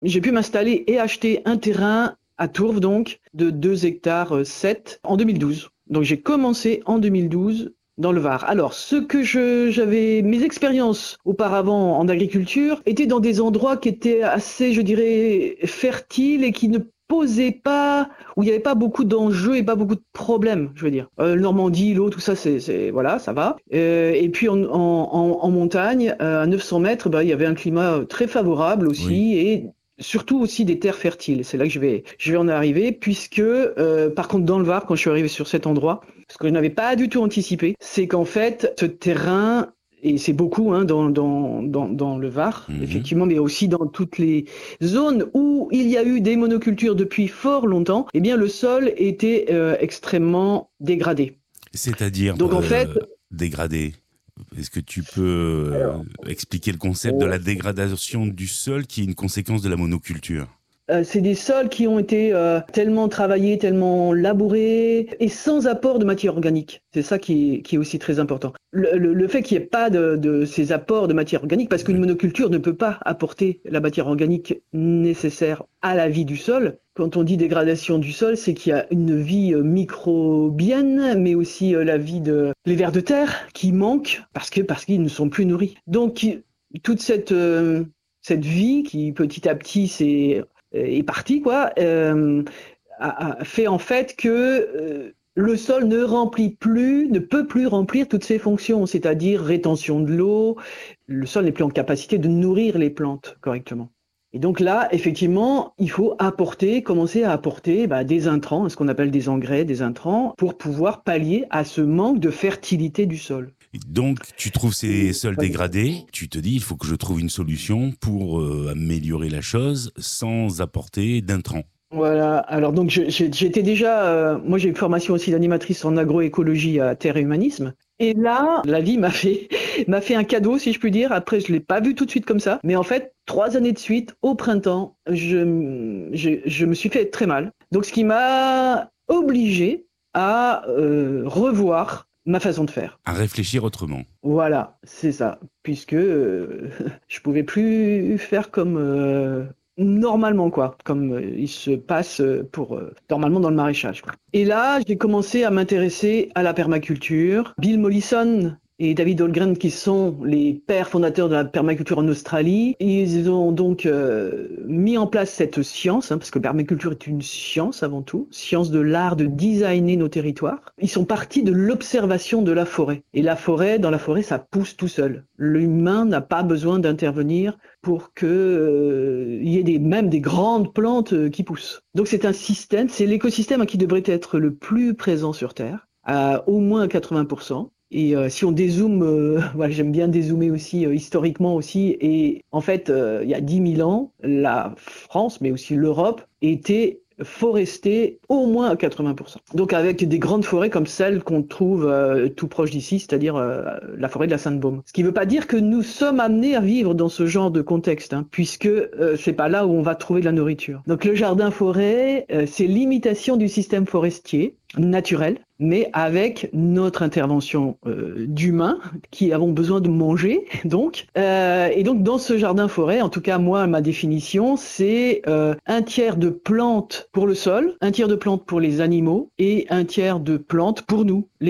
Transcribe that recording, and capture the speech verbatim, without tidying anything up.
J'ai pu m'installer et acheter un terrain à Tourves, donc, de deux hectares sept en deux mille douze. Donc j'ai commencé en deux mille douze dans le Var. Alors, ce que je, j'avais, mes expériences auparavant en agriculture étaient dans des endroits qui étaient assez, je dirais, fertiles et qui ne posaient pas, où il n'y avait pas beaucoup d'enjeux et pas beaucoup de problèmes, je veux dire. Euh, Normandie, l'eau, tout ça, c'est, c'est voilà, ça va. Euh, et puis en, en, en, en montagne, euh, à neuf cents mètres, bah, il y avait un climat très favorable Oui. aussi et surtout aussi des terres fertiles. C'est là que je vais, je vais en arriver, puisque euh, par contre dans le Var, quand je suis arrivé sur cet endroit, ce que je n'avais pas du tout anticipé, c'est qu'en fait, ce terrain, et c'est beaucoup hein, dans, dans, dans, dans le Var, Mhm. effectivement, mais aussi dans toutes les zones où il y a eu des monocultures depuis fort longtemps, eh bien le sol était euh, extrêmement dégradé. C'est-à-dire Donc en fait, euh, dégradé. Est-ce que tu peux euh, alors, expliquer le concept de la dégradation du sol qui est une conséquence de la monoculture? Euh, c'est des sols qui ont été euh, tellement travaillés, tellement labourés et sans apport de matière organique. C'est ça qui est, qui est aussi très important. Le, le, le fait qu'il n'y ait pas de, de ces apports de matière organique, parce qu'une Oui. monoculture ne peut pas apporter la matière organique nécessaire à la vie du sol. Quand on dit dégradation du sol, c'est qu'il y a une vie euh, microbienne, mais aussi euh, la vie de les vers de terre qui manquent parce que parce qu'ils ne sont plus nourris. Donc toute cette euh, cette vie qui petit à petit s'est est parti, quoi, euh, a, a fait en fait que euh, le sol ne remplit plus, ne peut plus remplir toutes ses fonctions, c'est-à-dire rétention de l'eau. Le sol n'est plus en capacité de nourrir les plantes correctement. Et donc là, effectivement, il faut apporter, commencer à apporter bah, des intrants, ce qu'on appelle des engrais, des intrants, pour pouvoir pallier à ce manque de fertilité du sol. Donc, tu trouves ces Et, sols ouais. dégradés, tu te dis, il faut que je trouve une solution pour euh, améliorer la chose sans apporter d'intrants. Voilà, alors donc je- je- j'étais déjà, euh, moi j'ai une formation aussi d'animatrice en agroécologie à Terre et Humanisme. Et là, la vie m'a fait, m'a fait un cadeau, si je puis dire. Après, je l'ai pas vu tout de suite comme ça. Mais en fait, trois années de suite, au printemps, je, m- je, je me suis fait très mal. Donc ce qui m'a obligé à euh, revoir ma façon de faire. À réfléchir autrement. Voilà, c'est ça. Puisque euh, je pouvais plus faire comme euh, normalement, quoi, comme euh, il se passe euh, pour euh, normalement dans le maraîchage, quoi. Et là, j'ai commencé à m'intéresser à la permaculture. Bill Mollison et David Holmgren, qui sont les pères fondateurs de la permaculture en Australie, ils ont donc euh, mis en place cette science, hein, parce que la permaculture est une science avant tout, science de l'art de designer nos territoires. Ils sont partis de l'observation de la forêt. Et la forêt, dans la forêt, ça pousse tout seul. L'humain n'a pas besoin d'intervenir pour que euh, il y ait des, même des grandes plantes euh, qui poussent. Donc c'est un système, c'est l'écosystème qui devrait être le plus présent sur Terre, à au moins quatre-vingts pour cent. Et euh, si on dézoome, euh, voilà, j'aime bien dézoomer aussi euh, historiquement aussi. Et en fait, euh, il y a dix mille ans, la France, mais aussi l'Europe, était forestée au moins à quatre-vingts pour cent. Donc avec des grandes forêts comme celles qu'on trouve euh, tout proche d'ici, c'est-à-dire euh, la forêt de la Sainte-Baume. Ce qui ne veut pas dire que nous sommes amenés à vivre dans ce genre de contexte, hein, puisque euh, c'est pas là où on va trouver de la nourriture. Donc le jardin-forêt, euh, c'est l'imitation du système forestier naturel, mais avec notre intervention euh, d'humains qui avons besoin de manger, donc. Euh, et donc dans ce jardin-forêt, en tout cas moi, ma définition, c'est euh, un tiers de plantes pour le sol, un tiers de plantes pour les animaux et un tiers de plantes pour nous, les